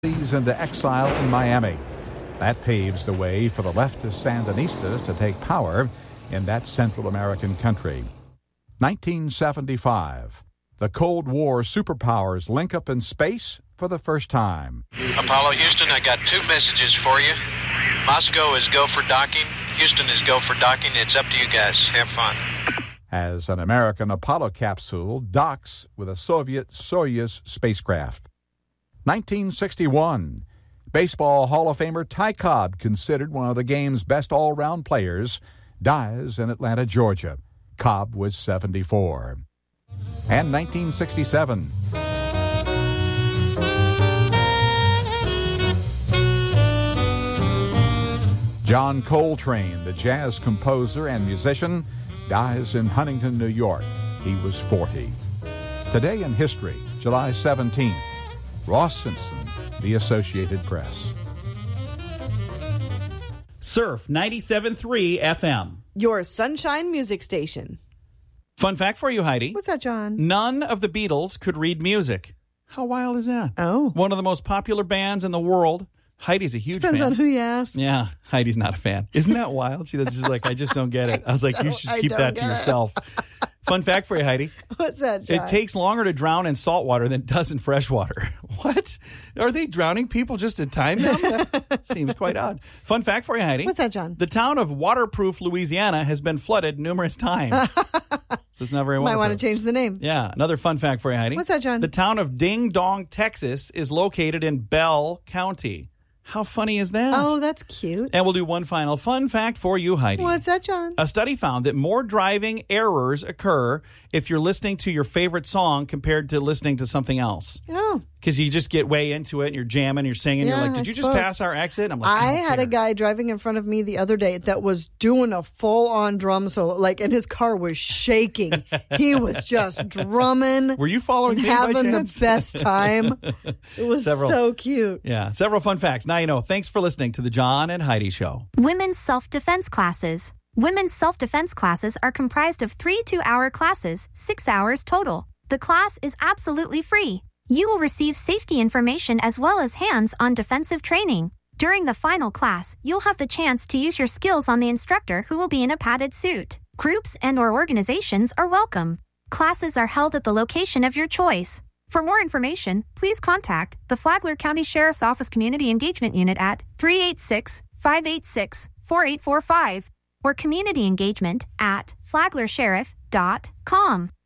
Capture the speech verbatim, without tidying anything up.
into exile in Miami. That paves the way for the leftist Sandinistas to take power in that Central American country. nineteen seventy-five. The Cold War superpowers link up in space for the first time. Apollo Houston, I got two messages for you. Moscow is go for docking. Houston is go for docking. It's up to you guys. Have fun. As an American Apollo capsule docks with a Soviet Soyuz spacecraft. nineteen sixty-one. Baseball Hall of Famer Ty Cobb, considered one of the game's best all-round players, dies in Atlanta, Georgia. Cobb was seventy-four. And nineteen sixty-seven. John Coltrane, the jazz composer and musician, dies in Huntington, New York. He was forty. Today in history, July seventeenth, Ross Simpson, The Associated Press. Surf ninety-seven point three F M. Your Sunshine Music Station. Fun fact for you, Heidi. What's that, John? None of the Beatles could read music. How wild is that? Oh. One of the most popular bands in the world. Heidi's a huge Depends fan. on who you ask. Yeah, Heidi's not a fan. Isn't that wild? She does just like, I just don't get it. I was like, you should I keep don't that to get it. yourself. Fun fact for you, Heidi. What's that, John? It takes longer to drown in salt water than it does in fresh water. What? Are they drowning people just to time them? That seems quite odd. Fun fact for you, Heidi. What's that, John? The town of Waterproof, Louisiana has been flooded numerous times. So it's not very Might waterproof. want to change the name. Yeah, another fun fact for you, Heidi. What's that, John? The town of Ding Dong, Texas is located in Bell County. How funny is that? Oh, that's cute. And we'll do one final fun fact for you, Heidi. What's that, John? A study found that more driving errors occur if you're listening to your favorite song compared to listening to something else. Oh. Because you just get way into it and you're jamming, you're singing. Yeah, you're like, did I you just suppose. pass our exit? I'm like, I I don't had care. a guy driving in front of me the other day that was doing a full-on drum solo, like, and his car was shaking. He was just drumming. Were you following and me by having the chance? best time. It was Several. so cute. Yeah, several fun facts. Now you know. Thanks for listening to the John and Heidi Show. Women's self-defense classes. Women's self-defense classes are comprised of three two-hour classes, six hours total. The class is absolutely free. You will receive safety information as well as hands-on defensive training. During the final class, you'll have the chance to use your skills on the instructor who will be in a padded suit. Groups and or organizations are welcome. Classes are held at the location of your choice. For more information, please contact the Flagler County Sheriff's Office Community Engagement Unit at three eight six, five eight six, four eight four five or community engagement at flagler sheriff dot com.